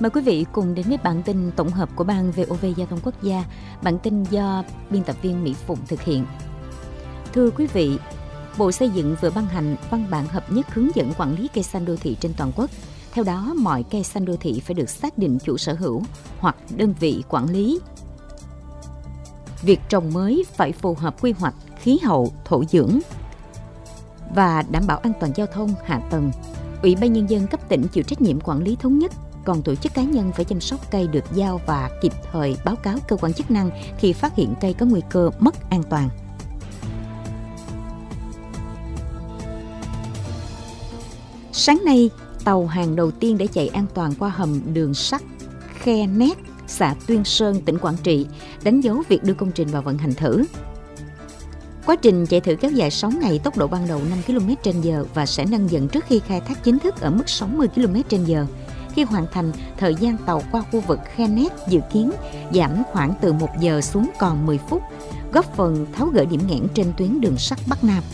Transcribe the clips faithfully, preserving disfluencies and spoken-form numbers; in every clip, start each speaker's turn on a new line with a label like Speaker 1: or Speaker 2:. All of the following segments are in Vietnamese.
Speaker 1: Mời quý vị cùng đến với bản tin tổng hợp của Ban vê o vê Giao thông Quốc gia. Bản tin do biên tập viên Mỹ Phụng thực hiện. Thưa quý vị, Bộ Xây dựng vừa ban hành văn bản hợp nhất hướng dẫn quản lý cây xanh đô thị trên toàn quốc. Theo đó, mọi cây xanh đô thị phải được xác định chủ sở hữu hoặc đơn vị quản lý. Việc trồng mới phải phù hợp quy hoạch, khí hậu, thổ dưỡng và đảm bảo an toàn giao thông, hạ tầng. Ủy ban Nhân dân cấp tỉnh chịu trách nhiệm quản lý thống nhất, còn tổ chức cá nhân phải chăm sóc cây được giao và kịp thời báo cáo cơ quan chức năng khi phát hiện cây có nguy cơ mất an toàn. Sáng nay, tàu hàng đầu tiên để chạy an toàn qua hầm đường sắt Khe Nét, xã Tuyên Sơn, tỉnh Quảng Trị, đánh dấu việc đưa công trình vào vận hành thử. Quá trình chạy thử kéo dài sáu ngày, tốc độ ban đầu năm ki lô mét trên giờ và sẽ nâng dần trước khi khai thác chính thức ở mức sáu mươi ki lô mét trên giờ. Khi hoàn thành, thời gian tàu qua khu vực Khe Nét dự kiến giảm khoảng từ một giờ xuống còn mười phút, góp phần tháo gỡ điểm nghẽn trên tuyến đường sắt Bắc Nam.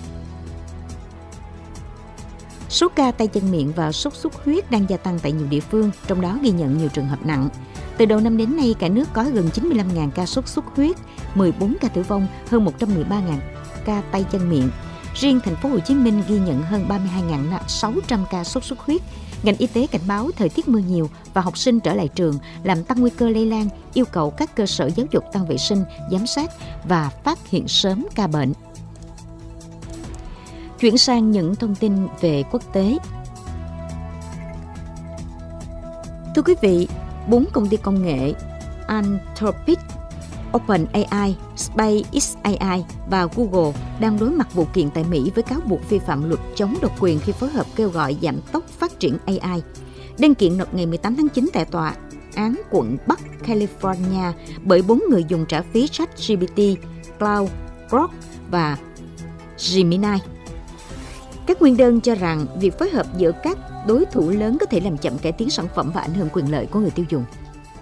Speaker 1: Số ca tay chân miệng và sốt xuất huyết đang gia tăng tại nhiều địa phương, trong đó ghi nhận nhiều trường hợp nặng. Từ đầu năm đến nay, cả nước có gần chín mươi lăm nghìn ca sốt xuất huyết, mười bốn ca tử vong, hơn một trăm mười ba nghìn ca tay chân miệng. Riêng thành phố Hồ Chí Minh ghi nhận hơn ba mươi hai nghìn sáu trăm ca sốt xuất huyết. Ngành y tế cảnh báo thời tiết mưa nhiều và học sinh trở lại trường làm tăng nguy cơ lây lan, yêu cầu các cơ sở giáo dục tăng vệ sinh, giám sát và phát hiện sớm ca bệnh. Chuyển sang những thông tin về quốc tế. Thưa quý vị, bốn công ty công nghệ Anthropic, OpenAI, SpaceX và Google đang đối mặt vụ kiện tại Mỹ với cáo buộc vi phạm luật chống độc quyền khi phối hợp kêu gọi giảm tốc phát triển a i. Đơn kiện nộp ngày mười tám tháng chín tại tòa án quận Bắc California bởi bốn người dùng trả phí ChatGPT, Claude, Grok và Gemini. Các nguyên đơn cho rằng việc phối hợp giữa các đối thủ lớn có thể làm chậm cải tiến sản phẩm và ảnh hưởng quyền lợi của người tiêu dùng.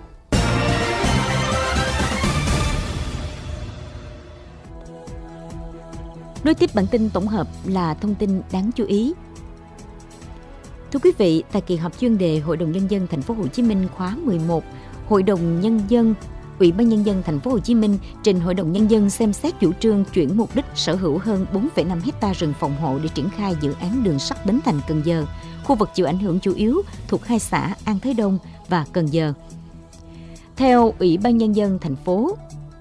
Speaker 1: Nối tiếp bản tin tổng hợp là thông tin đáng chú ý. Thưa quý vị, tại kỳ họp chuyên đề Hội đồng Nhân dân Thành phố Hồ Chí Minh khóa mười một, Hội đồng Nhân dân, Ủy ban Nhân dân Thành phố Hồ Chí Minh trình Hội đồng Nhân dân xem xét chủ trương chuyển mục đích sở hữu hơn bốn phẩy năm héc-ta rừng phòng hộ để triển khai dự án đường sắt Bến Thành - Cần Giờ, khu vực chịu ảnh hưởng chủ yếu thuộc hai xã An Thới Đông và Cần Giờ. Theo Ủy ban Nhân dân thành phố,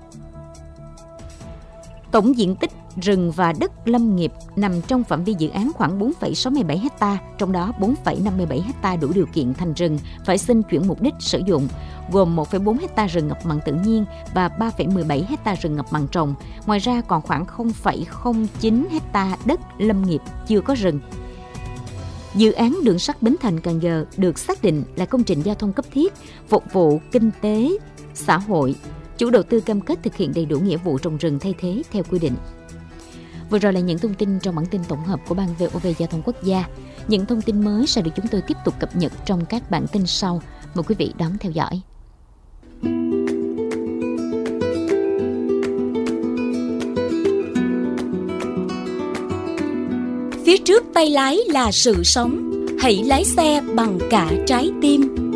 Speaker 1: tổng diện tích rừng và đất lâm nghiệp nằm trong phạm vi dự án khoảng bốn phẩy sáu mươi bảy héc-ta, trong đó bốn phẩy năm mươi bảy héc-ta đủ điều kiện thành rừng phải xin chuyển mục đích sử dụng, gồm một phẩy bốn héc-ta rừng ngập mặn tự nhiên và ba phẩy mười bảy héc-ta rừng ngập mặn trồng. Ngoài ra còn khoảng không phẩy không chín héc-ta đất lâm nghiệp chưa có rừng. Dự án đường sắt Bến Thành - Cần Giờ được xác định là công trình giao thông cấp thiết, phục vụ kinh tế, xã hội. Chủ đầu tư cam kết thực hiện đầy đủ nghĩa vụ trồng rừng thay thế theo quy định. Vừa rồi là những thông tin trong bản tin tổng hợp của Ban vê o vê Giao thông Quốc gia. Những thông tin mới sẽ được chúng tôi tiếp tục cập nhật trong các bản tin sau. Mời quý vị đón theo dõi.
Speaker 2: Phía trước tay lái là sự sống, hãy lái xe bằng cả trái tim.